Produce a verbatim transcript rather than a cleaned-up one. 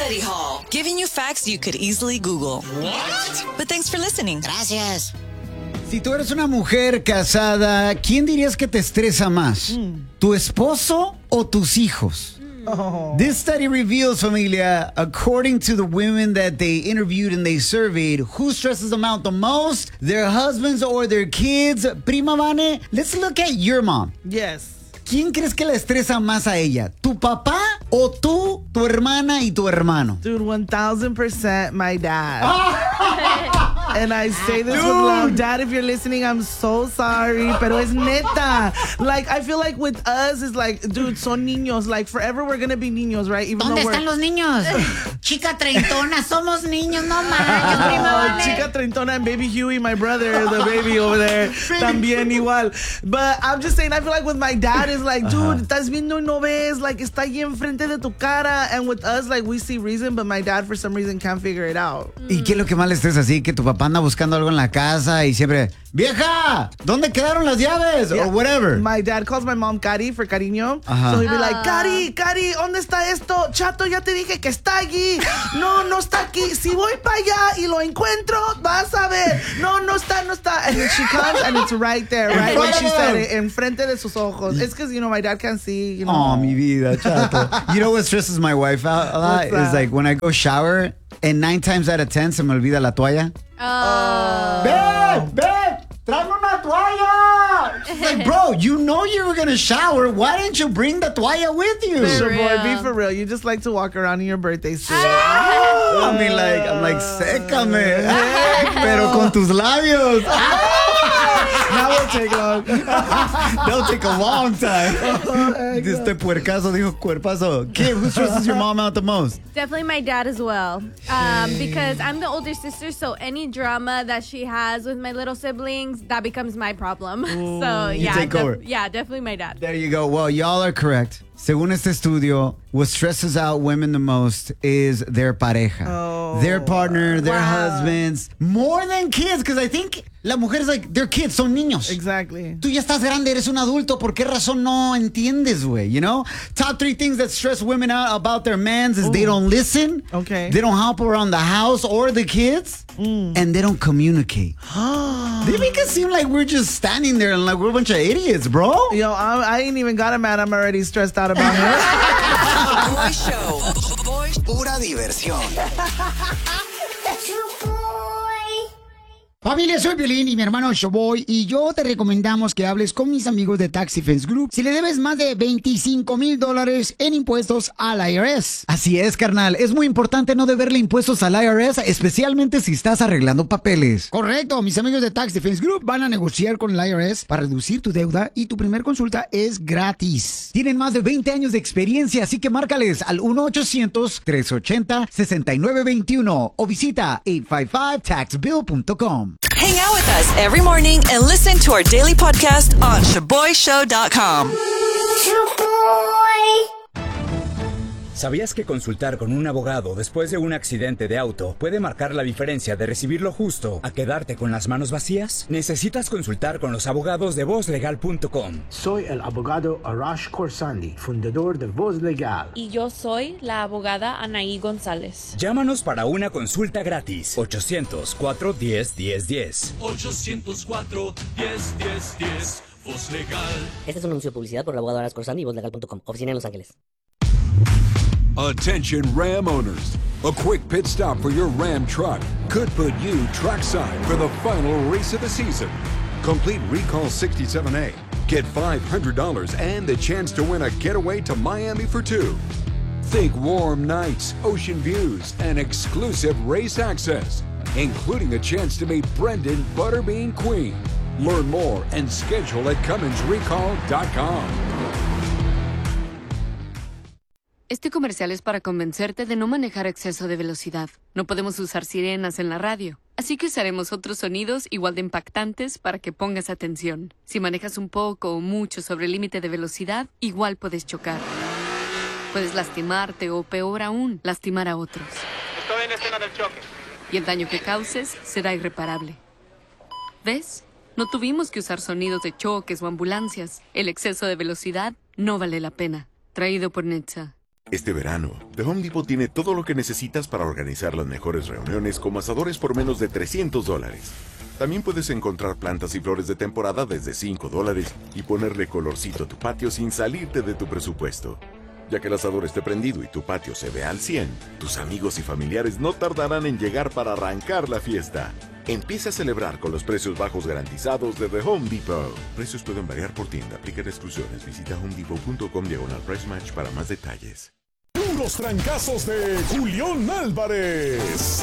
Study Hall, giving you facts you could easily Google. What? But thanks for listening. Gracias. Si tú eres una mujer casada, ¿quién dirías que te estresa más? Mm. ¿Tu esposo o tus hijos? Oh. This study reveals, familia, according to the women that they interviewed and they surveyed, who stresses them out the most, their husbands or their kids. Prima Vane, let's look at your mom. Yes. ¿Quién crees que le estresa más a ella? ¿Tu papá o tú, tu hermana y tu hermano? Dude, one thousand percent my dad. And I say this Dude. with love. Dad, if you're listening, I'm so sorry. Pero es neta. Like, I feel like with us, it's like, dude, son niños. Like, forever we're going to be niños, right? Even ¿Dónde están los niños? Chica treintona, somos niños, no manches, prima Vane. Chica treintona and baby Huey, my brother, the baby over there, también igual. But I'm just saying, I feel like with my dad, it's like, dude, uh-huh. estás viendo y no ves, like, está ahí enfrente de tu cara. And with us, like, we see reason, but my dad, for some reason, can't figure it out. ¿Y qué es lo que más le estresa así? Que tu papá anda buscando algo en la casa y siempre, vieja, ¿dónde quedaron las llaves? Yeah. Or whatever. My dad calls my mom Cari for cariño. Uh-huh. So he'd be uh. like, Cari, Cari, ¿dónde está esto? Chato, ya te dije que está allí. No, no está aquí. Si voy para allá y lo encuentro, vas a ver. No, no está, no está. And then she comes and it's right there, right? When she said it, enfrente de sus ojos. It's because, you know, my dad can't see, you know. Oh, mi vida, chato. You know what stresses my wife out a lot? Is like when I go shower and nine times out of ten se me olvida la toalla. Oh. Babe, babe, tráeme una toalla. She's like, bro, you know you were going to shower. Why didn't you bring the toalla with you? Sure, boy, be for real. You just like to walk around in your birthday suit. I mean, like, I'm like, sécame. Pero con tus labios. That will take long. That'll take a long time. Oh, este puercazo dijo cuerpazo. Kid, who stresses your mom out the most? Definitely my dad as well. Um, because I'm the older sister, so any drama that she has with my little siblings, that becomes my problem. Ooh, so yeah, take over. def- yeah, definitely my dad. There you go. Well, y'all are correct. Según este estudio, what stresses out women the most is their pareja. Oh, their partner, their wow. husbands. More than kids, because I think la mujer es like, they're kids, son niños. Exactly. Tú ya estás grande, eres un adulto. ¿Por qué razón no entiendes, güey? You know? Top three things that stress women out about their mans is Ooh. They don't listen. Okay. They don't help around the house or the kids. Mm. And they don't communicate. They make it seem like we're just standing there and like we're a bunch of idiots, bro. Yo, I, I ain't even got a man. I'm already stressed out about her. Boy Show. Boy, pura diversión. Familia, soy Piolín y mi hermano Showboy y yo te recomendamos que hables con mis amigos de Tax Defense Group si le debes más de veinticinco mil dólares en impuestos al I R S. Así es, carnal. Es muy importante no deberle impuestos al I R S, especialmente si estás arreglando papeles. Correcto. Mis amigos de Tax Defense Group van a negociar con el I R S para reducir tu deuda y tu primer consulta es gratis. Tienen más de veinte años de experiencia, así que márcales al uno ochocientos, tres ochenta, sesenta y nueve veintiuno o visita ocho cinco cinco tax bill punto com. Hang out with us every morning and listen to our daily podcast on shaboy show dot com. ¿Sabías que consultar con un abogado después de un accidente de auto puede marcar la diferencia de recibir lo justo a quedarte con las manos vacías? Necesitas consultar con los abogados de voz legal punto com. Soy el abogado Arash Khorsandi, fundador de Voz Legal. Y yo soy la abogada Anaí González. Llámanos para una consulta gratis. ochocientos, cuatro uno cero, uno cero uno cero. ochocientos cuatro, diez, diez, diez. Voz Legal. Este es un anuncio de publicidad por el abogado Arash Khorsandi y voz legal punto com. Oficina en Los Ángeles. Attention Ram owners. A quick pit stop for your Ram truck could put you trackside for the final race of the season. Complete Recall sixty-seven A. Get five hundred dollars and the chance to win a getaway to Miami for two. Think warm nights, ocean views, and exclusive race access, including a chance to meet Brendan Butterbean Queen. Learn more and schedule at Cummins Recall dot com. Este comercial es para convencerte de no manejar a exceso de velocidad. No podemos usar sirenas en la radio, así que usaremos otros sonidos igual de impactantes para que pongas atención. Si manejas un poco o mucho sobre el límite de velocidad, igual puedes chocar. Puedes lastimarte o, peor aún, lastimar a otros. Estoy en escena del choque. Y el daño que causes será irreparable. ¿Ves? No tuvimos que usar sonidos de choques o ambulancias. El exceso de velocidad no vale la pena. Traído por N H T S A. Este verano, The Home Depot tiene todo lo que necesitas para organizar las mejores reuniones como asadores por menos de trescientos dólares. También puedes encontrar plantas y flores de temporada desde cinco dólares y ponerle colorcito a tu patio sin salirte de tu presupuesto. Ya que el asador esté prendido y tu patio se ve al cien, tus amigos y familiares no tardarán en llegar para arrancar la fiesta. Empieza a celebrar con los precios bajos garantizados de The Home Depot. Precios pueden variar por tienda, aplica restricciones. Visita homedepot.com diagonal price match para más detalles. Puros trancazos de Julián Álvarez.